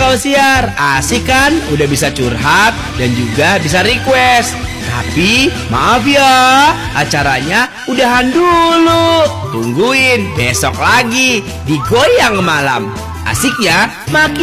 kau siar. Asik kan? Udah bisa curhat dan juga bisa request. Tapi maaf ya, acaranya udahan dulu. Tungguin besok lagi di Goyang Malam. Asik ya, makin